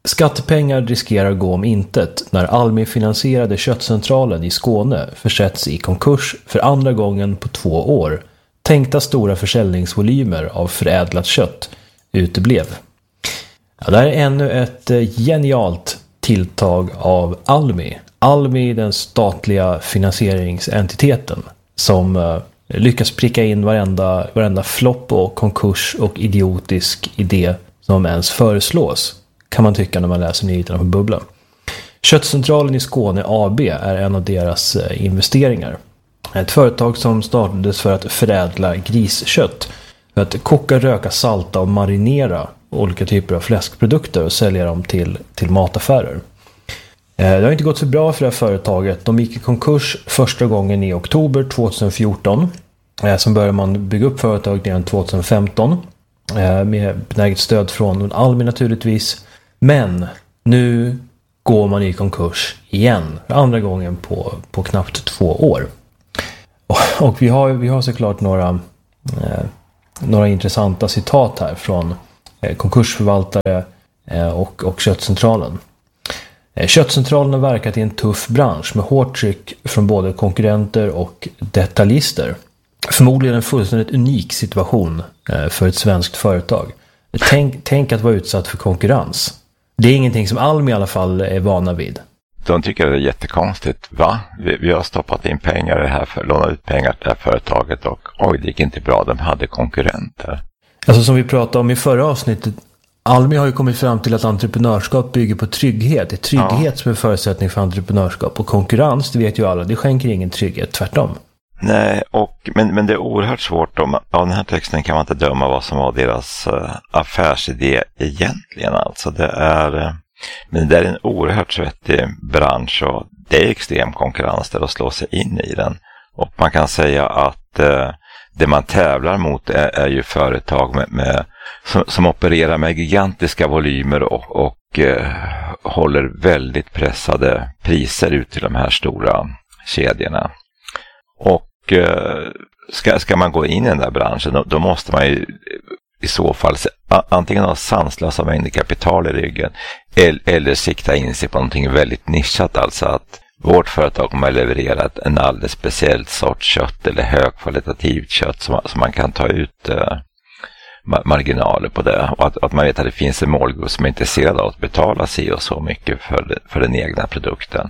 Skattepengar riskerar gå om intet när Almi-finansierade köttcentralen i Skåne försätts i konkurs för andra gången på 2 år. Tänkta stora försäljningsvolymer av förädlat kött uteblev. Ja, det här är ännu ett genialt tilltag av Almi. Almi, den statliga finansieringsentiteten som lyckas pricka in varenda flopp och konkurs och idiotisk idé som ens föreslås, kan man tycka när man läser nyheterna på Bubbla. Köttcentralen i Skåne AB är en av deras investeringar. Ett företag som startades för att förädla griskött, för att koka, röka, salta och marinera olika typer av fläskprodukter och sälja dem till mataffärer. Det har inte gått så bra för det här företaget. De gick i konkurs första gången i oktober 2014. Sen började man bygga upp företaget igen 2015 med benäget stöd från Almi naturligtvis. Men nu går man i konkurs igen för andra gången på knappt 2 år. Och vi har såklart några intressanta citat här från konkursförvaltare och köttcentralen. Köttcentralen har verkat i en tuff bransch med hårt tryck från både konkurrenter och detaljister. Förmodligen en fullständigt unik situation för ett svenskt företag. Tänk att vara utsatt för konkurrens. Det är ingenting som Almi i alla fall är vana vid. De tycker det är jättekonstigt. Va? Vi har stoppat in pengar i det här lånat ut pengar till det här företaget och oj, det gick inte bra. De hade konkurrenter. Alltså som vi pratade om i förra avsnittet, Almi har ju kommit fram till att entreprenörskap bygger på trygghet. Det är trygghet som är förutsättning för entreprenörskap. Och konkurrens, det vet ju alla, det skänker ingen trygghet, tvärtom. Nej, men det är oerhört svårt. Av den här texten kan man inte döma vad som var deras affärsidé egentligen. Alltså men det är en oerhört svettig bransch och det är extrem konkurrens där att slå sig in i den. Och man kan säga att det man tävlar mot är ju företag som opererar med gigantiska volymer och håller väldigt pressade priser ut till de här stora kedjorna. Och ska man gå in i den där branschen då måste man ju i så fall antingen ha sanslösa mängder kapital i ryggen eller sikta in sig på någonting väldigt nischat, alltså att vårt företag kommer att leverera en alldeles speciell sorts kött eller högkvalitativt kött som man kan ta ut marginaler på det. Och att man vet att det finns en målgrupp som är intresserad av att betala sig och så mycket för den egna produkten.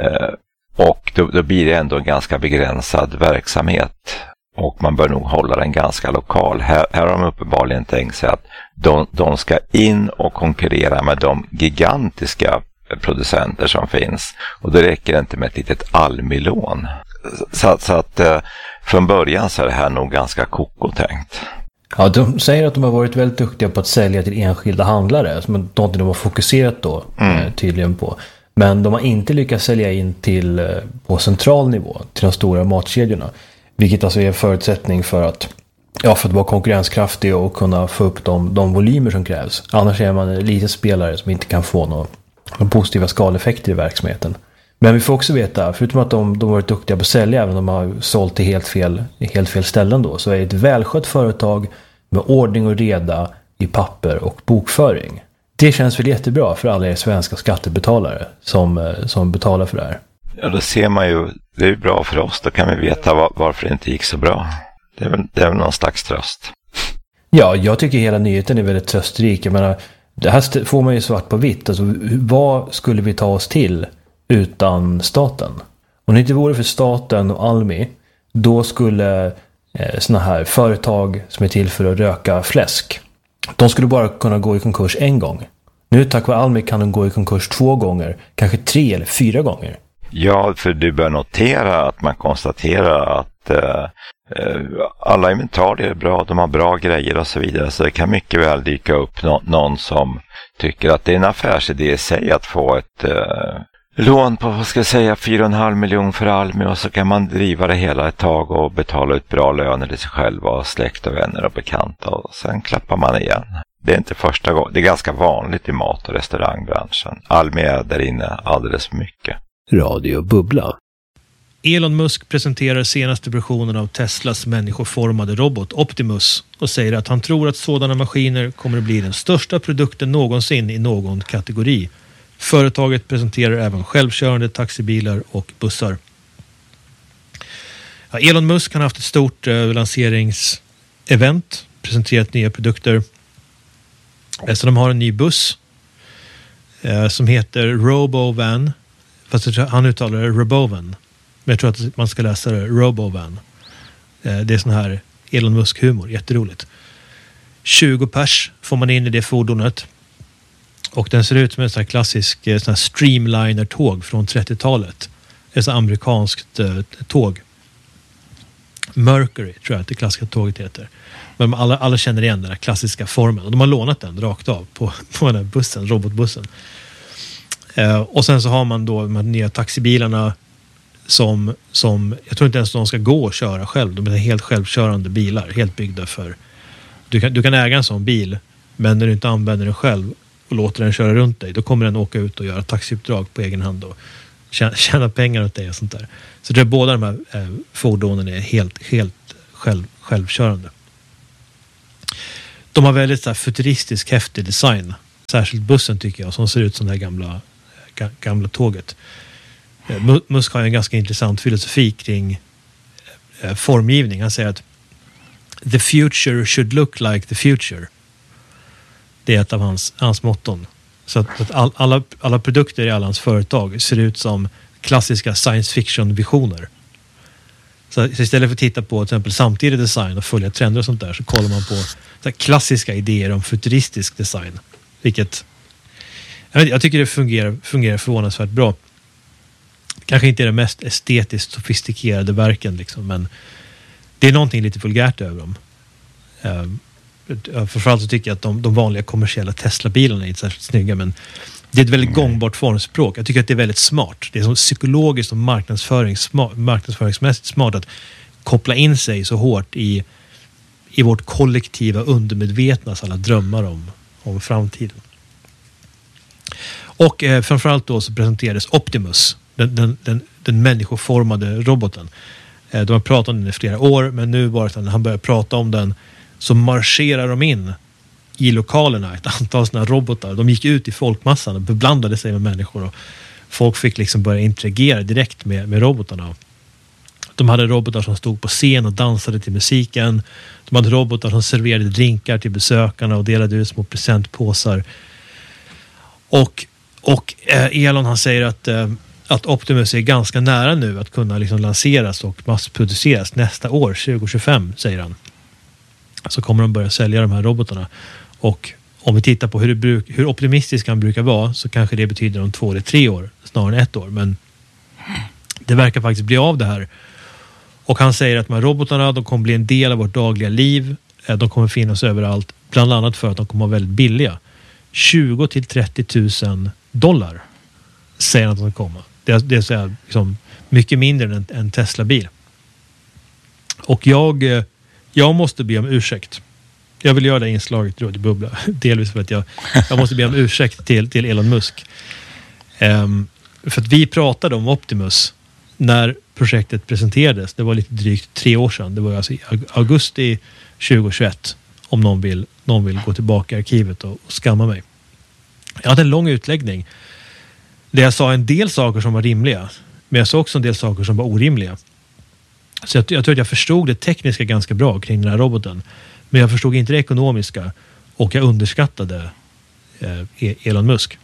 Och då blir det ändå en ganska begränsad verksamhet. Och man bör nog hålla den ganska lokal. Här har de uppenbarligen tänkt sig att de ska in och konkurrera med de gigantiska producenter som finns. Och då räcker det inte med ett litet Almi-lån. Så att från början så är det här nog ganska koko-tänkt. Ja, de säger att de har varit väldigt duktiga på att sälja till enskilda handlare. Som någonting de har fokuserat då tydligen på. Men de har inte lyckats sälja in på central nivå till de stora matkedjorna. Vilket alltså är en förutsättning för att vara konkurrenskraftig och kunna få upp de volymer som krävs. Annars är man en liten spelare som inte kan få några positiva skaleffekter i verksamheten. Men vi får också veta, förutom att de har varit duktiga på att sälja, även om de har sålt till helt fel ställen då, så är det ett välskött företag med ordning och reda i papper och bokföring. Det känns väl jättebra för alla er svenska skattebetalare som betalar för det här. Ja, då ser man ju, det är bra för oss, då kan vi veta varför det inte gick så bra. Det är väl någon slags tröst. Ja, jag tycker hela nyheten är väldigt tröstrik. Jag menar, det här får man ju svart på vitt. Alltså, vad skulle vi ta oss till utan staten? Om det inte vore för staten och Almi, då skulle såna här företag som är till för att röka fläsk, de skulle bara kunna gå i konkurs en gång. Nu tack vare Almi kan de gå i konkurs 2 gånger, kanske 3 eller 4 gånger. Ja, för du bör notera att man konstaterar att alla inventarier är bra, de har bra grejer och så vidare. Så det kan mycket väl dyka upp någon som tycker att det är en affärsidé i sig att få ett lån på, 4,5 miljoner för Almi, och så kan man driva det hela ett tag och betala ut bra löner till sig själva och släkt och vänner och bekanta, och sen klappar man igen. Det är inte första gången, det är ganska vanligt i mat- och restaurangbranschen. Almi är där inne alldeles för mycket. Radio Bubbla. Elon Musk presenterar senaste versionen av Teslas människoformade robot Optimus och säger att han tror att sådana maskiner kommer att bli den största produkten någonsin i någon kategori. Företaget presenterar även självkörande taxibilar och bussar. Ja, Elon Musk har haft ett stort lanseringsevent, presenterat nya produkter. Så de har en ny buss som heter Robovan, fast han uttalar det Robovan. Men jag tror att man ska läsa det Robovan. Det är sån här Elon Musk-humor, jätteroligt. 20 pers får man in i det fordonet. Och den ser ut som en sån här klassisk sån här streamliner-tåg från 30-talet. Ett sån amerikanskt tåg. Mercury tror jag att det klassiska tåget heter. Men alla känner igen den här klassiska formen. Och de har lånat den rakt av på den här bussen, robotbussen. Och sen så har man då de här nya taxibilarna som jag tror inte ens de ska gå och köra själv. De är helt självkörande bilar, helt byggda för... Du kan äga en sån bil, men när du inte använder den själv och låter den köra runt dig, då kommer den åka ut och göra taxiuppdrag på egen hand och tjäna pengar åt dig och sånt där. Så det är båda de här fordonen är helt självkörande. De har väldigt så här futuristisk, häftig design. Särskilt bussen tycker jag, som ser ut som det här gamla tåget. Musk har en ganska intressant filosofi kring formgivning. Han säger att the future should look like the future. Det är ett av hans motton. Så att alla produkter i alla hans företag ser ut som klassiska science fiction-visioner. Så istället för att titta på till exempel samtidig design och följa trender och sånt där, så kollar man på så klassiska idéer om futuristisk design. Vilket jag tycker det fungerar förvånansvärt bra. Kanske inte är det mest estetiskt sofistikerade verken liksom, men det är någonting lite vulgärt över dem. Framförallt så tycker jag att de vanliga kommersiella Tesla-bilarna är inte särskilt snygga, men det är ett väldigt gångbart formspråk. Jag tycker att det är väldigt smart. Det är som psykologiskt och marknadsföringsmässigt smart att koppla in sig så hårt i vårt kollektiva undermedvetnas alla drömmar om framtiden. Och framförallt då så presenterades Optimus, den människoformade roboten. De har pratat om den i flera år, men nu var det när han började prata om den så marscherar de in i lokalerna, ett antal sådana robotar. De gick ut i folkmassan och beblandade sig med människor, och folk fick liksom börja interagera direkt med robotarna. De hade robotar som stod på scen och dansade till musiken. De hade robotar som serverade drinkar till besökarna och delade ut små presentpåsar. Och Elon, han säger att Optimus är ganska nära nu att kunna liksom lanseras och massproduceras nästa år, 2025, säger han. Så kommer de börja sälja de här robotarna. Och om vi tittar på hur optimistisk han brukar vara, så kanske det betyder om 2 eller 3 år snarare än 1 år. Men det verkar faktiskt bli av det här. Och han säger att de här robotarna, de kommer bli en del av vårt dagliga liv. De kommer finnas överallt, bland annat för att de kommer vara väldigt billiga. 20 till 30 000 dollar säger han att de kommer. Det är så här, liksom, mycket mindre än en Tesla-bil. Och jag måste be om ursäkt. Jag vill göra det inslaget i Bubbla. Delvis för att jag måste be om ursäkt till Elon Musk. För att vi pratade om Optimus när projektet presenterades. Det var lite drygt 3 år sedan. Det var alltså i augusti 2021. Om någon vill gå tillbaka i arkivet och skamma mig. Jag hade en lång utläggning där jag sa en del saker som var rimliga. Men jag sa också en del saker som var orimliga. Så jag tror att jag förstod det tekniska ganska bra kring den här roboten. Men jag förstod inte det ekonomiska. Och jag underskattade Elon Musk.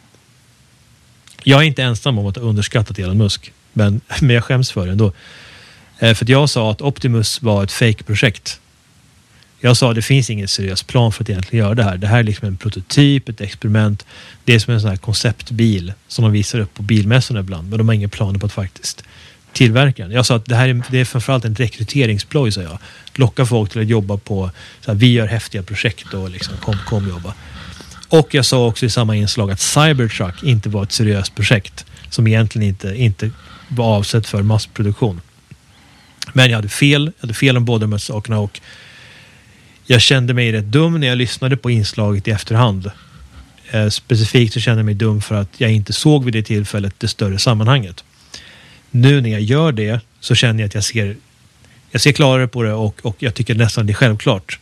Jag är inte ensam om att ha underskattat Elon Musk. Men jag skäms för det ändå. För att jag sa att Optimus var ett fake-projekt. Jag sa att det finns ingen seriös plan för att egentligen göra det här. Det här är liksom en prototyp, ett experiment. Det är som en sån här konceptbil som de visar upp på bilmässorna ibland. Men de har inga planer på att faktiskt tillverka den. Jag sa att det är framförallt en rekryteringsploj, sa jag. Locka folk till att jobba på, så här, vi gör häftiga projekt och liksom kom jobba. Och jag sa också i samma inslag att Cybertruck inte var ett seriöst projekt som egentligen inte var avsett för massproduktion. Men jag hade fel om båda de här sakerna, och jag kände mig rätt dum när jag lyssnade på inslaget i efterhand. Specifikt så kände jag mig dum för att jag inte såg vid det tillfället det större sammanhanget. Nu när jag gör det så känner jag att jag ser klarare på det och jag tycker nästan det är självklart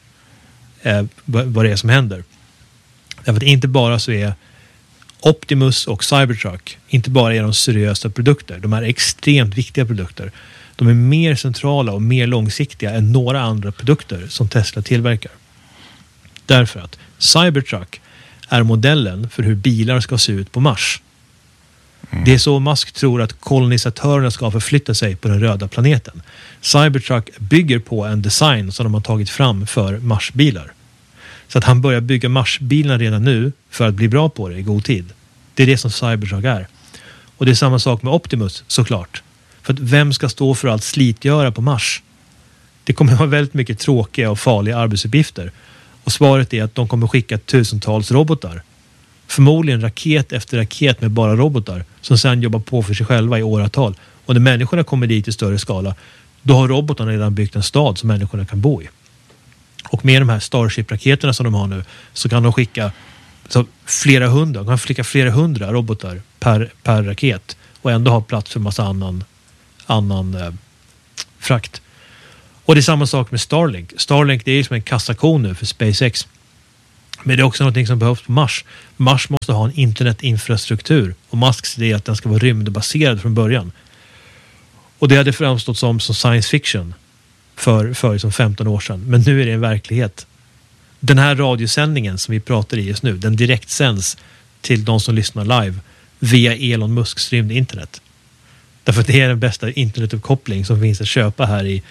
vad det är som händer. Därför att inte bara så är Optimus och Cybertruck inte bara är de seriösa produkter. De är extremt viktiga produkter. De är mer centrala och mer långsiktiga än några andra produkter som Tesla tillverkar. Därför att Cybertruck är modellen för hur bilar ska se ut på Mars. Det är så Musk tror att kolonisatörerna ska förflytta sig på den röda planeten. Cybertruck bygger på en design som de har tagit fram för Marsbilar. Så att han börjar bygga Marsbilarna redan nu för att bli bra på det i god tid. Det är det som Cybertruck är. Och det är samma sak med Optimus såklart. För att vem ska stå för allt slitgöra på Mars? Det kommer att vara väldigt mycket tråkiga och farliga arbetsuppgifter. Och svaret är att de kommer skicka tusentals robotar. Förmodligen raket efter raket med bara robotar som sedan jobbar på för sig själva i åratal. Och när människorna kommer dit i större skala, då har robotarna redan byggt en stad som människorna kan bo i. Och med de här Starship-raketerna som de har nu så kan de skicka flera hundra robotar per raket och ändå ha plats för en massa annan frakt. Och det är samma sak med Starlink. Starlink, det är som en kassakon nu för SpaceX. Men det är också något som behövs på Mars. Mars måste ha en internetinfrastruktur och Musks idé är att den ska vara rymdbaserad från början. Och det hade framstått som science fiction för 15 år sedan. Men nu är det en verklighet. Den här radiosändningen som vi pratar i just nu, den direkt sänds till de som lyssnar live via Elon Musks rymdinternet. Därför att det är den bästa internetuppkoppling som finns att köpa här i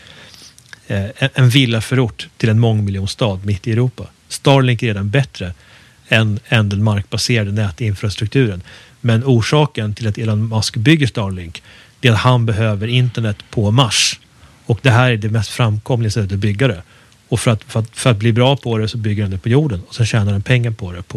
en villaförort till en mångmiljonstad mitt i Europa. Starlink är redan bättre än den markbaserade nätinfrastrukturen. Men orsaken till att Elon Musk bygger Starlink det är att han behöver internet på Mars. Och det här är det mest framkomliga sättet att bygga det. Och för att bli bra på det så bygger han det på jorden. Och sen tjänar han pengar på det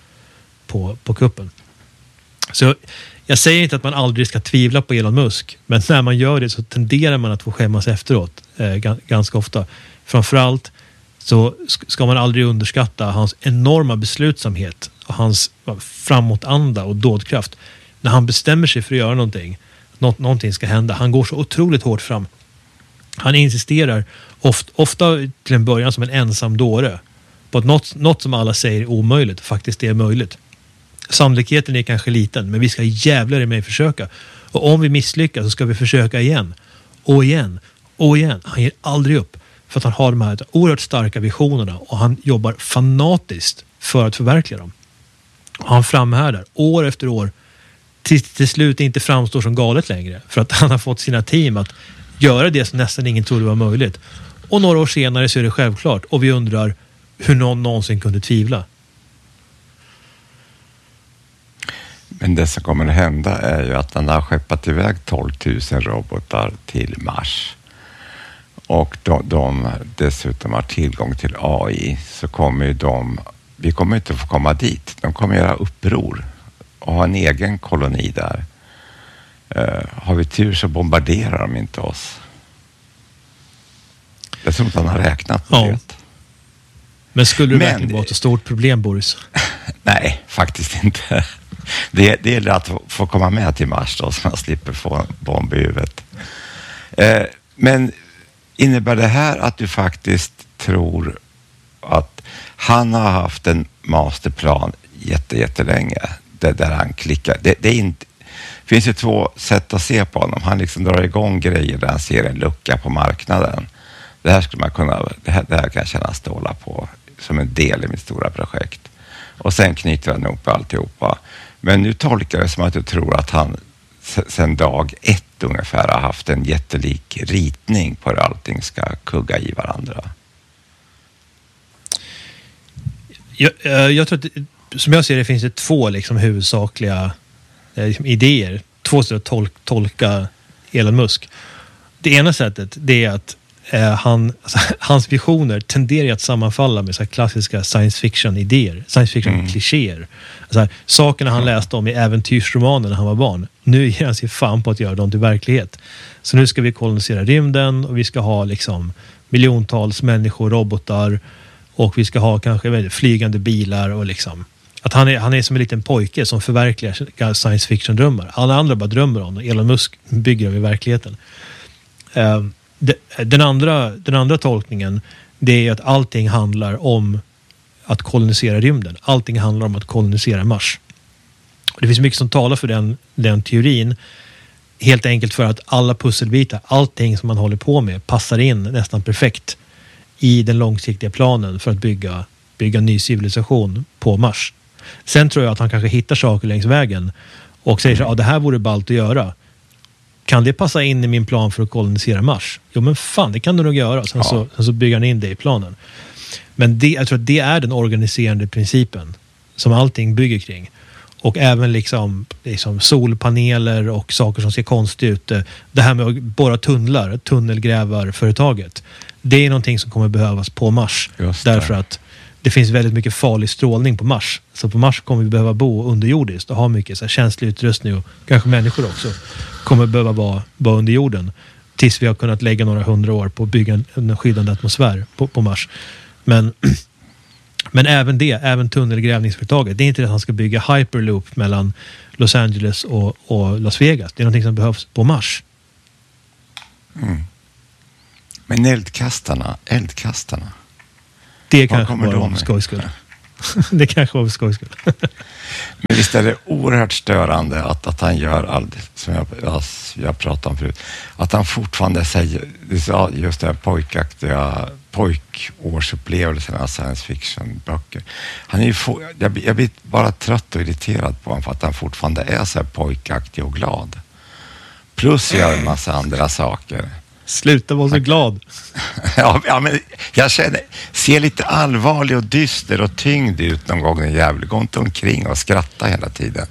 på kuppen. Så jag säger inte att man aldrig ska tvivla på Elon Musk. Men när man gör det så tenderar man att få skämmas efteråt. Ganska ofta. Framförallt så ska man aldrig underskatta hans enorma beslutsamhet. Och hans framåtanda och dådkraft. När han bestämmer sig för att göra någonting. Någonting ska hända. Han går så otroligt hårt fram. Han insisterar ofta till en början som en ensam dåre på att något som alla säger är omöjligt faktiskt är möjligt. Sannolikheten är kanske liten, men vi ska jävlar i mig försöka. Och om vi misslyckas så ska vi försöka igen. Och igen. Och igen. Han ger aldrig upp. För att han har de här oerhört starka visionerna och han jobbar fanatiskt för att förverkliga dem. Och han framhärdar år efter år till slut inte framstår som galet längre. För att han har fått sina team att göra det som nästan ingen trodde var möjligt. Och några år senare så är det självklart. Och vi undrar hur någon någonsin kunde tvivla. Men det som kommer att hända är ju att han har skeppat iväg 12 000 robotar till Mars. Och de dessutom har tillgång till AI så kommer ju vi kommer inte få komma dit. De kommer göra uppror och ha en egen koloni där. Har vi tur så bombarderar de inte oss. Jag tror att han har räknat på det. Men skulle det verkligen vara ett stort problem, Boris? Nej, faktiskt inte. Det gäller att få komma med till Mars då, så man slipper få en bomb i huvudet. Men innebär det här att du faktiskt tror att han har haft en masterplan jättelänge där han klickar? Det är inte. Det finns ju två sätt att se på honom. Han liksom drar igång grejer där han ser en lucka på marknaden. Det här kan jag känna ståla på som en del i mitt stora projekt. Och sen knyter han ihop alltihopa. Men nu tolkar jag det som att du tror att han sedan dag 1 ungefär har haft en jättelik ritning på hur allting ska kugga i varandra. Jag tror att, som jag ser det, finns det två liksom huvudsakliga idéer. Två sätt att tolka Elon Musk. Det ena sättet det är att hans visioner tenderar att sammanfalla med så här klassiska science fiction idéer, science fiction klichéer. Sakerna han läste om i äventyrsromanen när han var barn. Nu ger han sig fan på att göra dem till verklighet. Så nu ska vi kolonisera rymden och vi ska ha liksom miljontals människor, robotar och vi ska ha kanske flygande bilar och liksom att han är som en liten pojke som förverkligar science fiction drömmar. Alla andra bara drömmer om det. Elon Musk bygger över verkligheten. Den andra tolkningen, det är att allting handlar om att kolonisera rymden. Allting handlar om att kolonisera Mars. Och det finns mycket som talar för den teorin. Helt enkelt för att alla pusselbitar, allting som man håller på med passar in nästan perfekt i den långsiktiga planen för att bygga ny civilisation på Mars. Sen tror jag att han kanske hittar saker längs vägen och säger så, det här vore ballt att göra. Kan det passa in i min plan för att kolonisera Mars? Jo, men fan, det kan du nog göra. Sen så bygger han in det i planen. Men jag tror att det är den organiserande principen som allting bygger kring. Och även liksom solpaneler och saker som ser konstigt ut. Det här med att borra tunnelgrävarföretaget. Det är någonting som kommer behövas på Mars. Därför att det finns väldigt mycket farlig strålning på Mars. Så på Mars kommer vi behöva bo underjordiskt och ha mycket så här känslig utrustning, och kanske människor också kommer behöva vara under jorden tills vi har kunnat lägga några 100 år på att bygga en skyddande atmosfär på Mars. Men även tunnelgrävningsföretaget, det är inte att han ska bygga hyperloop mellan Los Angeles och Las Vegas. Det är någonting som behövs på Mars. Men eldkastarna. Det kanske var för skojskull. Det kanske var för skojskull. Men visst är det oerhört störande att han gör allt som jag pratade om förut. Att han fortfarande säger just det här pojkårsupplevelsen av science fiction-böcker. Jag blir bara trött och irriterad på honom för att han fortfarande är så här pojkaktig och glad. Plus gör en massa andra saker. Sluta vara så glad. Ja, men jag ser lite allvarlig och dyster och tyngd ut någon gång, den jävla. Gå inte omkring och skratta hela tiden.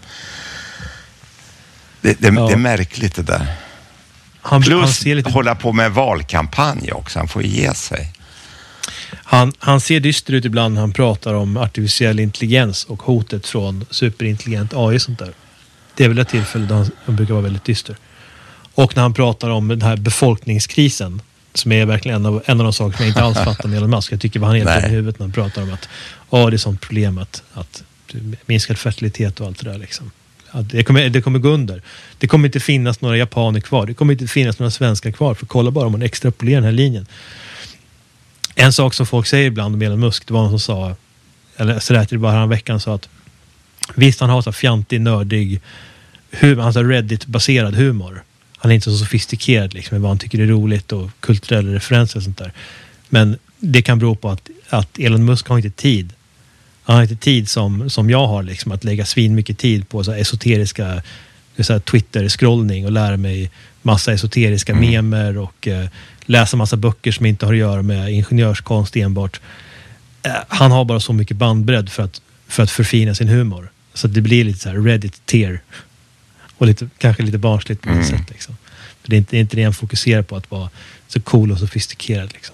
Det är märkligt det där. Plus ser lite... hålla på med valkampanj också. Han får ge sig. Han ser dyster ut ibland när han pratar om artificiell intelligens och hotet från superintelligent AI och sånt där. Det är väl ett tillfälle då han brukar vara väldigt dyster. Och när han pratar om den här befolkningskrisen, som är verkligen en av de saker som jag inte alls fattar med Elon Musk. Jag tycker vad han är helt i huvudet när han pratar om att det är ett sånt problem att minskad fertilitet och allt det där liksom. Det kommer gå under. Det kommer inte finnas några japaner kvar. Det kommer inte finnas några svenskar kvar. För kolla bara om man extrapolerar den här linjen. En sak som folk säger ibland om Elon Musk, det var någon som sa, eller så där till bara här en veckan, sa att visst, han har så fjantig, nördig, han har Reddit-baserad humor. Han är inte så sofistikerad liksom, med vad han tycker är roligt och kulturella referenser och sånt där. Men det kan bero på att Elon Musk har inte tid. Han har inte tid som jag har liksom, att lägga svin mycket tid på så här esoteriska så här Twitter-scrollning och lära mig massa esoteriska memer och läsa massa böcker som inte har att göra med ingenjörskonst enbart. Han har bara så mycket bandbredd för att förfina sin humor. Så det blir lite så här Reddit-tier. Och kanske lite barnsligt på något sätt. Liksom. För det är inte det han fokuserar på, att vara så cool och sofistikerad. Liksom.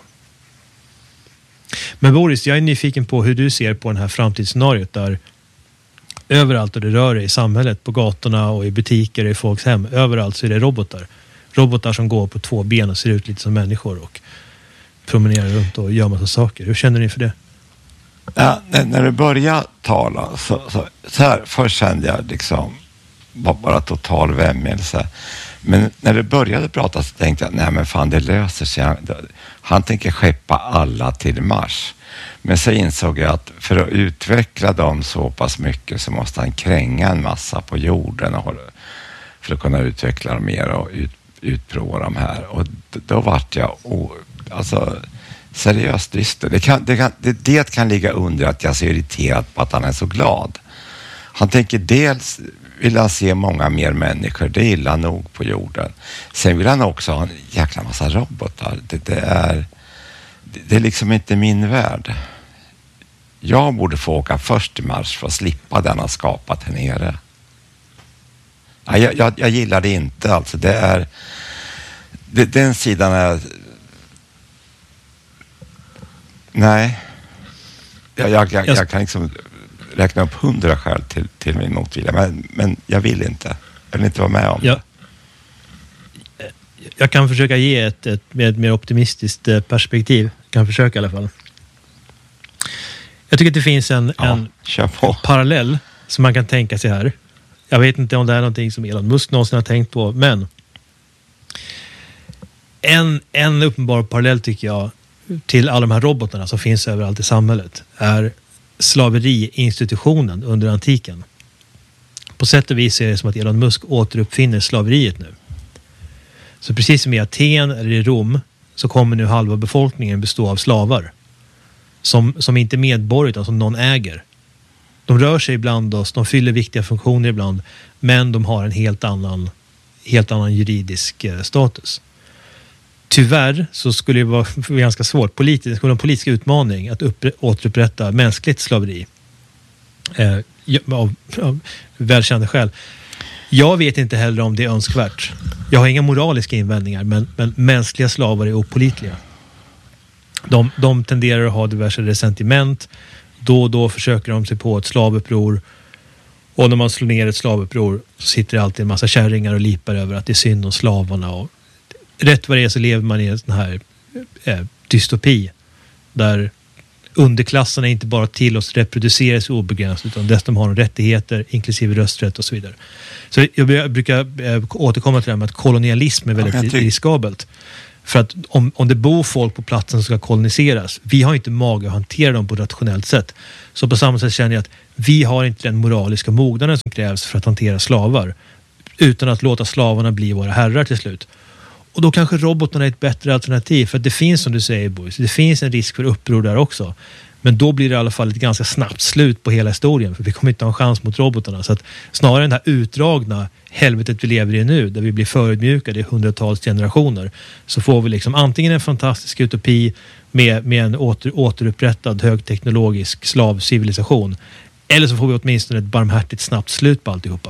Men Boris, jag är nyfiken på hur du ser på den här framtidsscenariot där överallt och det rör dig i samhället, på gatorna och i butiker och i folks hem. Överallt så är det robotar. Robotar som går på 2 ben och ser ut lite som människor och promenerar runt och gör massa saker. Hur känner ni för det? Ja, när du började tala så här, först kände jag liksom bara total vämmelse. Men när du började prata så tänkte jag, nej men fan, det löser sig. Han tänker skeppa alla till Mars. Men så insåg jag att för att utveckla dem så pass mycket så måste han kränga en massa på jorden för att kunna utveckla dem mer och utprova dem här. Och då vart jag seriöst dyster. Det kan ligga under att jag är så irriterad på att han är så glad. Han tänker dels vill han se många mer människor, det är illa nog på jorden. Sen vill han också ha en jäkla massa robotar. Det är liksom inte min värld. Jag borde få åka först till Mars för att slippa den han skapat här nere. Jag gillar det inte alltså. Den sidan är... Nej. Jag kan liksom räkna upp 100 skäl till min motvilja. Men jag vill inte. Jag vill inte vara med om det. Jag kan försöka ge ett mer optimistiskt perspektiv. Jag kan försöka i alla fall. Jag tycker att det finns en parallell som man kan tänka sig här. Jag vet inte om det är någonting som Elon Musk någonsin har tänkt på, men En uppenbar parallell tycker jag till alla de här robotarna som finns överallt i samhället är slaveriinstitutionen under antiken. På sätt och vis är det som att Elon Musk återuppfinner slaveriet nu. Så precis som i Aten eller i Rom så kommer nu halva befolkningen bestå av slavar. Som inte är medborgare utan som någon äger. De rör sig ibland oss, de fyller viktiga funktioner ibland, men de har en helt annan juridisk status. Tyvärr så skulle det vara ganska svårt. Det skulle vara en politisk utmaning att återupprätta mänskligt slaveri. Av välkända skäl. Jag vet inte heller om det är önskvärt. Jag har inga moraliska invändningar, men mänskliga slavar är opålitliga. De tenderar att ha diverse resentiment. Då och då försöker de sig på ett slavuppror. Och när man slår ner ett slavuppror så sitter det alltid en massa kärringar och lipar över att det är synd om slavarna. Och rätt vad det är så lever man i en sån här dystopi där underklasserna inte bara tillåts reproducera sig obegränsat utan dessutom har de rättigheter inklusive rösträtt och så vidare. Så jag brukar återkomma till det här med att kolonialism är väldigt riskabelt. För att om det bor folk på platsen som ska koloniseras, vi har inte mage att hantera dem på ett rationellt sätt. Så på samma sätt känner jag att vi har inte den moraliska mognaden som krävs för att hantera slavar utan att låta slavarna bli våra herrar till slut. Och då kanske robotarna är ett bättre alternativ, för att det finns, som du säger Boris, det finns en risk för uppror där också. Men då blir det i alla fall ett ganska snabbt slut på hela historien, för vi kommer inte ha en chans mot robotarna. Så att snarare den här utdragna helvetet vi lever i nu, där vi blir förödmjukade i hundratals generationer, så får vi liksom antingen en fantastisk utopi med en återupprättad högteknologisk slavcivilisation, eller så får vi åtminstone ett barmhärtigt snabbt slut på alltihopa.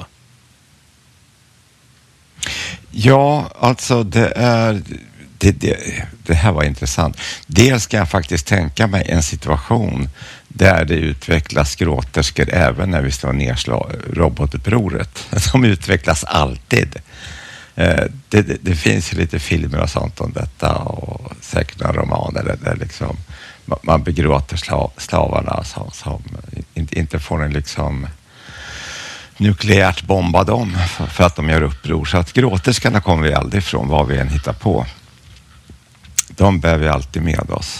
Ja, alltså det här var intressant. Dels kan jag faktiskt tänka mig en situation där det utvecklas gråterskor även när vi står ner robotupproret. De utvecklas alltid. Det finns ju lite filmer och sånt om detta och säkert några romaner där liksom man begråter slavarna som inte får en liksom nukleärt bomba dem för att de gör uppror. Så att gråterskarna kommer vi aldrig ifrån vad vi än hittar på. De bär vi alltid med oss.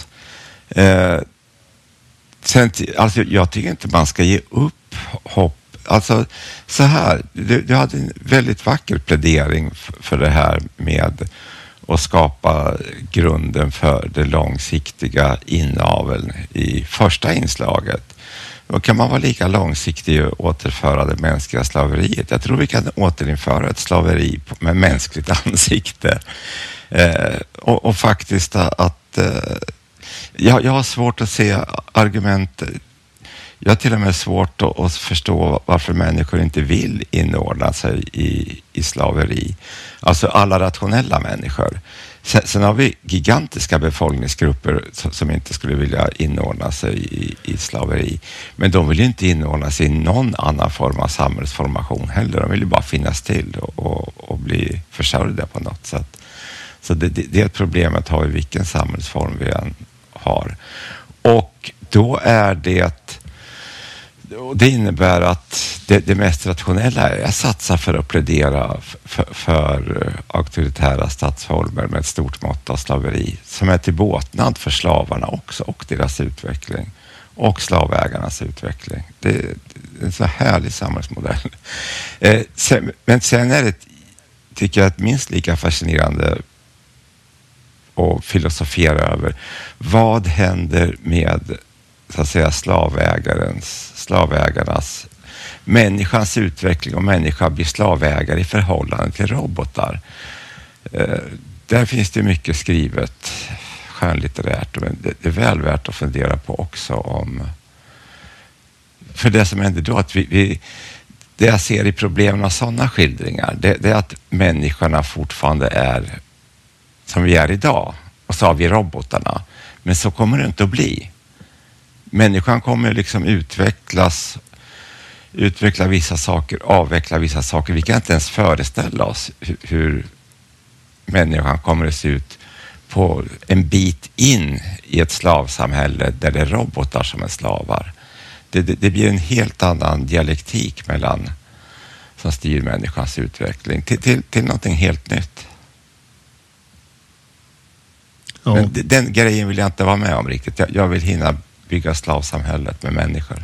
Sen, alltså, jag tycker inte man ska ge upp hopp. Alltså så här, du hade en väldigt vacker plädering för det här med att skapa grunden för det långsiktiga inaveln i första inslaget. Då kan man vara lika långsiktig och återföra det mänskliga slaveriet. Jag tror vi kan återinföra ett slaveri med mänskligt ansikte. Och faktiskt att jag har svårt att se argument. Jag har till och med svårt att förstå varför människor inte vill inordna sig i slaveri. Alltså alla rationella människor. Sen har vi gigantiska befolkningsgrupper som inte skulle vilja inordna sig i slaveri. Men de vill ju inte inordna sig i någon annan form av samhällsformation heller. De vill ju bara finnas till och bli försörjda på något sätt. Så det problemet har vi vilken samhällsform vi än har. Och då är det innebär att det mest rationella är att satsa för att plädera för auktoritära statsformer med ett stort mått av slaveri som är till båtnad för slavarna också och deras utveckling och slavägarnas utveckling. Det är en så härlig samhällsmodell. Men sen är det, tycker jag, ett minst lika fascinerande och filosofera över vad händer med så att säga slavägarnas människans utveckling och människan blir slavägare i förhållande till robotar. Där finns det mycket skrivet skönlitterärt, men det är väl värt att fundera på också om för det som händer då att det jag ser i problemen av sådana skildringar det är att människorna fortfarande är som vi är idag och så har vi robotarna, men så kommer det inte att bli. Människan kommer liksom utveckla vissa saker, avveckla vissa saker. Vi kan inte ens föreställa oss hur människan kommer att se ut på en bit in i ett slavsamhälle där det är robotar som är slavar. Det blir en helt annan dialektik som styr människans utveckling till någonting helt nytt. Ja. Men den grejen vill jag inte vara med om riktigt. Jag vill hinna bygga slavsamhället med människor.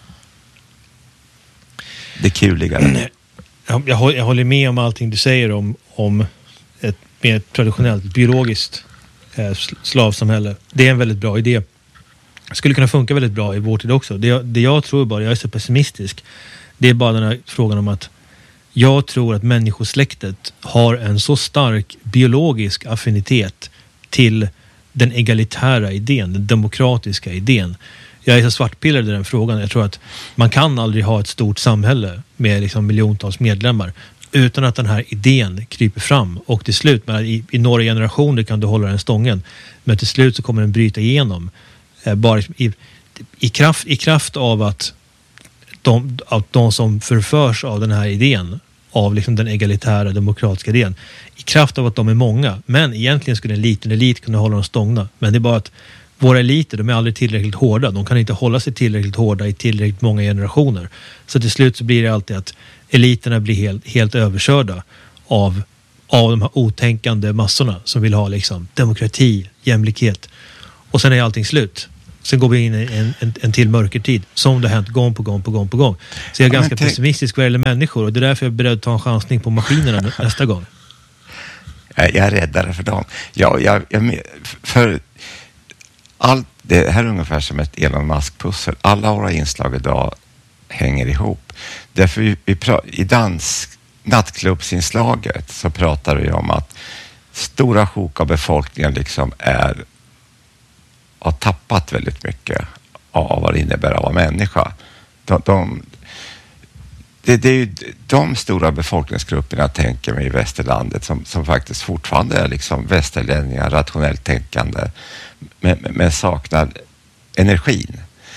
Det är kuligare. Jag håller med om allting du säger om ett mer traditionellt biologiskt slavsamhälle. Det är en väldigt bra idé. Det skulle kunna funka väldigt bra i vår tid också. Det jag tror bara, jag är så pessimistisk, det är bara den här frågan om att jag tror att människosläktet har en så stark biologisk affinitet till den egalitära idén, den demokratiska idén. Jag är så svartpillad i den frågan. Jag tror att man kan aldrig ha ett stort samhälle med liksom miljontals medlemmar utan att den här idén kryper fram. Och till slut, i några generationer kan du hålla den stången, men till slut så kommer den bryta igenom. Bara i kraft av att de som förförs av den här idén, av liksom den egalitära demokratiska idén, i kraft av att de är många, men egentligen skulle en liten elit kunna hålla dem stångna. Men det är bara att våra eliter, de är aldrig tillräckligt hårda. De kan inte hålla sig tillräckligt hårda i tillräckligt många generationer. Så till slut så blir det alltid att eliterna blir helt överkörda av de här otänkande massorna som vill ha liksom demokrati, jämlikhet. Och sen är allting slut. Sen går vi in i en till mörkertid, som det har hänt gång på gång. Så jag är ganska pessimistisk vad gäller människor, och det är därför jag är beredd att ta en chansning på maskinerna nästa gång. Jag är räddare för dem. För allt det här är ungefär som ett Elon Musk-pussel. Alla våra inslag idag hänger ihop. Därför i nattklubbsinslaget så pratar vi om att stora sjok av befolkningen liksom har tappat väldigt mycket av vad det innebär att vara människa. Det är ju de stora befolkningsgrupperna, tänker mig, i västerlandet som faktiskt fortfarande är liksom västerlänningar, rationellt tänkande, men saknar energin.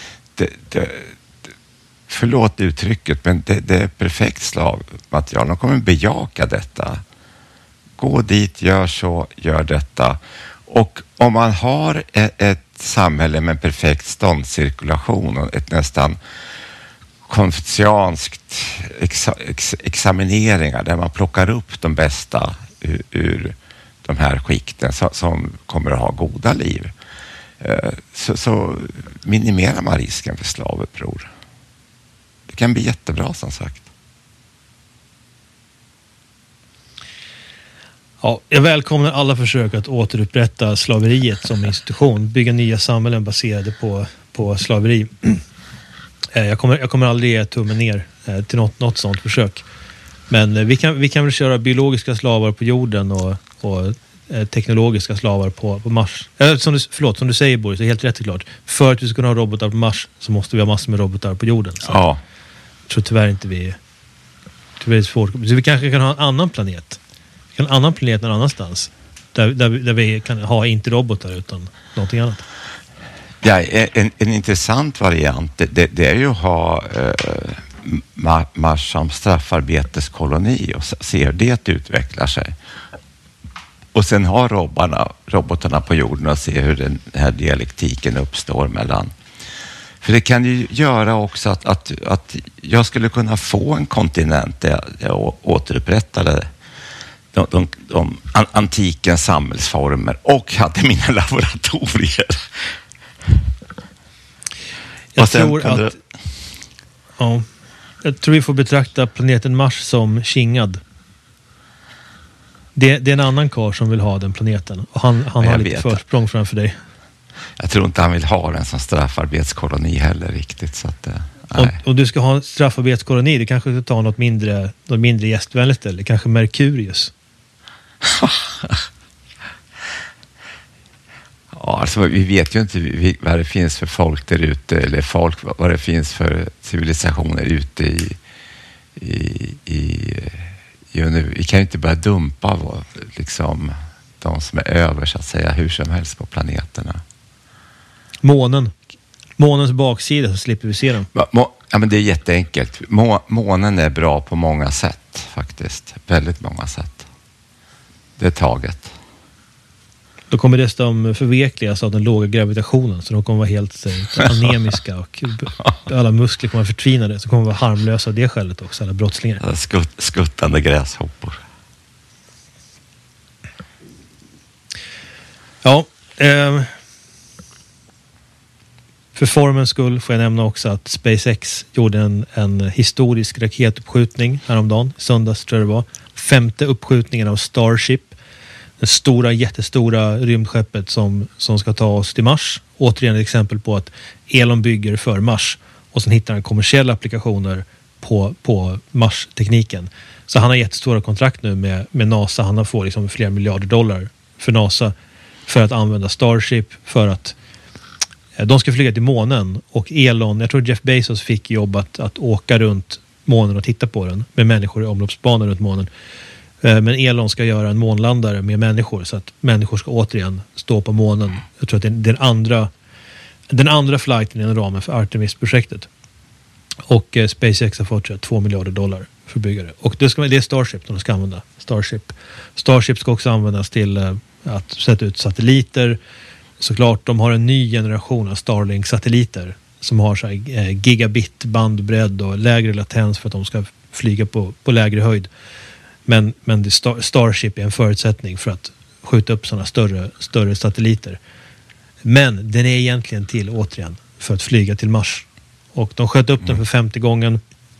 Förlåt uttrycket, men det är perfekt slavmaterial. De kommer bejaka detta. Gå dit, gör så, gör detta. Och om man har ett samhälle med perfekt ståndscirkulation och ett nästan konfucianskt examineringar där man plockar upp de bästa ur de här skikten som kommer att ha goda liv, så minimerar man risken för slavuppror. Det kan bli jättebra, som sagt. Ja, jag välkomnar alla försök att återupprätta slaveriet som institution, bygga nya samhällen baserade på slaveri. Jag kommer aldrig ge tummen ner till något sånt försök. Men vi kan väl köra biologiska slavar på jorden och teknologiska slavar på Mars. Som du säger, Boris, det är helt rätt klart. För att vi ska kunna ha robotar på Mars så måste vi ha massor med robotar på jorden. Så ja. Jag tror tyvärr inte vi... Tyvärr är det svårt. Så vi kanske kan ha en annan planet. En annan planet någon annanstans. Där vi kan ha inte robotar utan någonting annat. Ja, en intressant variant det är ju att ha Mars som straffarbeteskoloni och se hur det utvecklar sig. Och sen ha robotarna på jorden och se hur den här dialektiken uppstår mellan. För det kan ju göra också att jag skulle kunna få en kontinent där jag återupprättade de antikens samhällsformer och hade mina laboratorier. Jag tror vi får betrakta planeten Mars som kingad. Det är en annan karl som vill ha den planeten. Och han har lite försprång framför dig. Jag tror inte han vill ha den som straffarbetskoloni heller riktigt. Så att, och du ska ha en straffarbetskoloni, det kanske ska ta något mindre gästvänligt, eller kanske Merkurius. Ja, alltså vi vet ju inte vad det finns för folk där ute, eller vad det finns för civilisationer ute vi kan ju inte börja dumpa liksom de som är över, så att säga, hur som helst på planeterna. Månens baksida, så slipper vi se den. Ja, men det är jätteenkelt. Månen är bra på många sätt faktiskt. Väldigt många sätt. Det är taget. Då kommer dessutom förvekligas av den låga gravitationen, så de kommer vara helt anemiska och alla muskler kommer vara förtvinade, så kommer vara harmlösa av det skälet också, alla brottslingar. Skuttande gräshoppor. Ja, För formens skull får jag nämna också att SpaceX gjorde en historisk raketuppskjutning häromdagen, söndags tror jag det var. 5:e uppskjutningen av Starship, det jättestora rymdskeppet som ska ta oss till Mars. Återigen ett exempel på att Elon bygger för Mars och sen hittar han kommersiella applikationer på Mars-tekniken. Så han har jättestora kontrakt nu med NASA. Han har fått liksom flera miljarder dollar för NASA för att använda Starship för att de ska flyga till månen, och Elon, jag tror Jeff Bezos fick jobb att åka runt månen och titta på den med människor i omloppsbanan runt månen. Men Elon ska göra en månlandare med människor så att människor ska återigen stå på månen. Jag tror att det är den andra flighten inom ramen för Artemis-projektet. Och SpaceX har fått 2 miljarder dollar för byggare. Och det är Starship de ska använda. Starship ska också användas till att sätta ut satelliter. Såklart, de har en ny generation av Starlink-satelliter som har så här, gigabit bandbredd och lägre latens för att de ska flyga på lägre höjd. Men Starship är en förutsättning för att skjuta upp sådana större satelliter. Men den är egentligen till, återigen, för att flyga till Mars. Och de sköt upp den för 50 gången.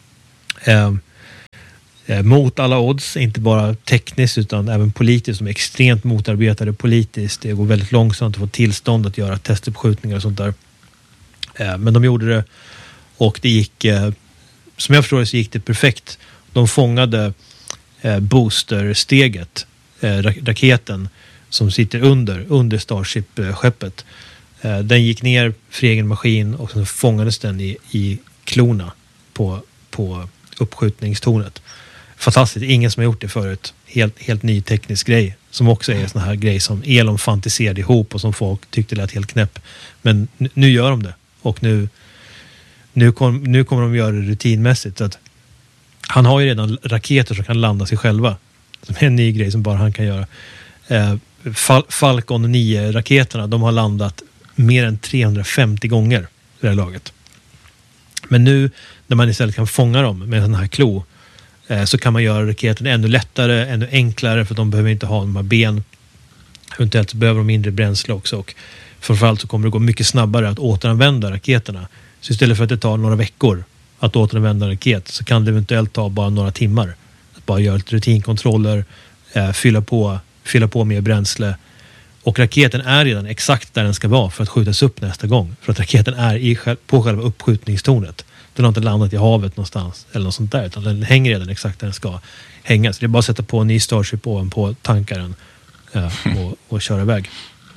Mot alla odds, inte bara tekniskt utan även politiskt. De är extremt motarbetade politiskt. Det går väldigt långsamt att få tillstånd att göra testuppskjutningar och sånt där. Men de gjorde det, och det gick, som jag förstår det, så gick det perfekt. De fångade boostersteget, raketen som sitter under Starship-skeppet. Den gick ner för egen maskin och sen fångades den i klorna på uppskjutningstornet. Fantastiskt, ingen som har gjort det förut. Helt ny teknisk grej, som också är en sån här grej som Elon fantiserade ihop och som folk tyckte lät helt knäpp. Men nu gör de det, och nu kommer de göra det rutinmässigt. Så att han har ju redan raketer som kan landa sig själva. Som är en ny grej som bara han kan göra. Falcon 9-raketerna, de har landat mer än 350 gånger i det här laget. Men nu när man istället kan fånga dem med en sån här klo, så kan man göra raketen ännu lättare, ännu enklare, för de behöver inte ha de här ben. Eventuellt så behöver de mindre bränsle också, och framförallt så kommer det gå mycket snabbare att återanvända raketerna. Så istället för att det tar några veckor att återanvända en raket, så kan det eventuellt ta bara några timmar. Att bara göra lite rutinkontroller, fylla på mer bränsle. Och raketen är redan exakt där den ska vara för att skjutas upp nästa gång. För att raketen är på själva uppskjutningstornet. Den har inte landat i havet någonstans eller något sånt där, utan den hänger redan exakt där den ska hänga. Så det är bara att sätta på en ny Starship ovanpå tankaren och köra iväg.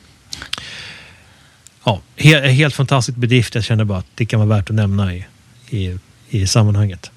Ja, helt fantastiskt bedrift. Jag känner bara att det kan vara värt att nämna i sammanhanget.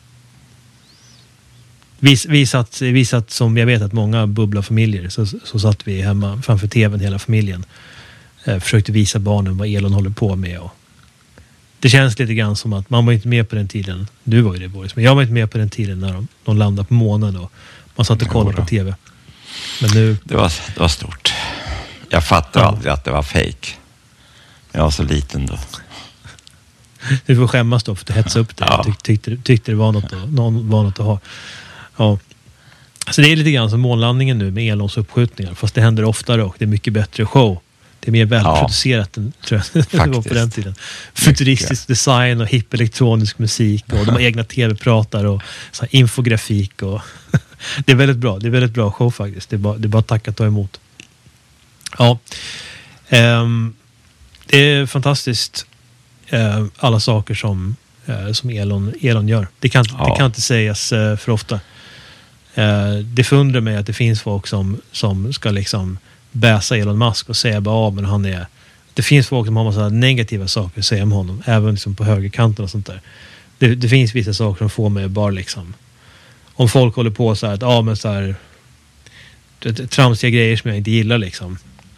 Vi satt som jag vet att många bubbla-familjer, så satt vi hemma framför tvn hela familjen. Försökte visa barnen vad Elon håller på med. Och det känns lite grann som att man var inte med på den tiden. Du var ju det, Boris, men jag var inte med på den tiden när de landade på månen och man satt och kollade på tv. Men nu... Det var stort. Jag fattade aldrig att det var fake. Jag var så liten då. Du får skämmas då för att hetsa upp det. Ja. Jag tyckte det var något att ha. Ja. Så det är lite grann som månlandningen nu med Elons uppskjutningar. Fast det händer oftare och det är mycket bättre show. Det är mer välproducerat än, tror jag, det var på den tiden. Futuristisk design och hipp elektronisk musik och de har egna tv-pratar och så här infografik och det är väldigt bra. Det är väldigt bra show faktiskt. Det är bara att tacka och ta emot. Ja. Det är fantastiskt, alla saker som Elon gör. Det kan inte sägas för ofta. Det förundrar mig att det finns folk som ska liksom bäsa Elon Musk och säga bara men han är... Det finns folk som har massa negativa saker att säga om honom, även liksom på högerkanten och sånt där. Det finns vissa saker som får mig bara liksom... Om folk håller på så här att men så här tramsiga grejer som jag inte gillar liksom.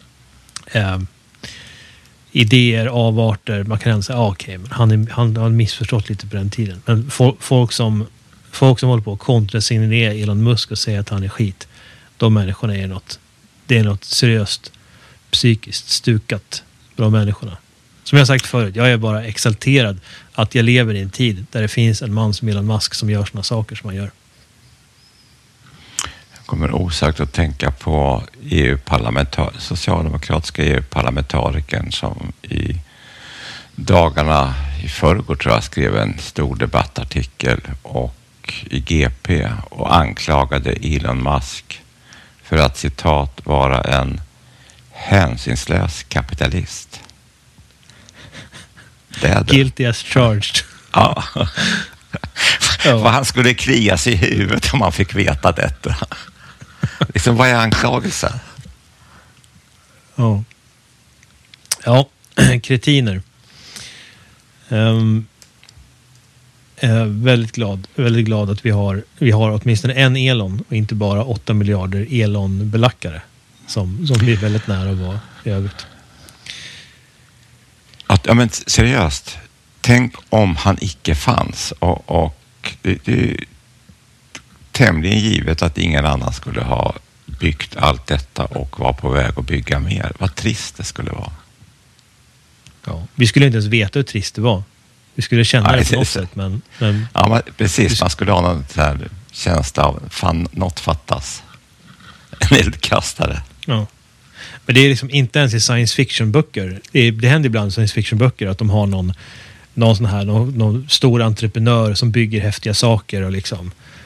Idéer, avarter, man kan ändå säga okej, men han har missförstått lite på den tiden. Men folk som håller på att kontrasignera Elon Musk och säga att han är skit, de människorna är något seriöst psykiskt stukat med de människorna. Som jag sagt förut, jag är bara exalterad att jag lever i en tid där det finns en man som Elon Musk som gör såna saker som han gör. kommer osökt att tänka på socialdemokratiska EU-parlamentarikern som i dagarna i förrgår tror jag skrev en stor debattartikel och i GP och anklagade Elon Musk för att citat vara en hänsynslös kapitalist. Det är det. Guilty as charged. Ja. Vad han skulle klia sig i huvudet om man fick veta detta. Liksom, vad är anklagelsen? Ja, kretiner. Väldigt glad att vi har åtminstone en Elon och inte bara 8 miljarder Elon-belackare som blir väldigt nära att vara i övrigt. Ja, men seriöst. Tänk om han icke fanns och det är tämligen givet att ingen annan skulle ha byggt allt detta och var på väg att bygga mer. Vad trist det skulle vara. Ja, vi skulle inte ens veta hur trist det var. Vi skulle känna det på något sätt. Men ja, men precis. Man skulle ha någon så här känsla av något fattas. En eldkastare. Ja. Men det är liksom inte ens i science fiction-böcker. Det händer ibland i science fiction-böcker att de har någon sån här någon stor entreprenör som bygger häftiga saker och liksom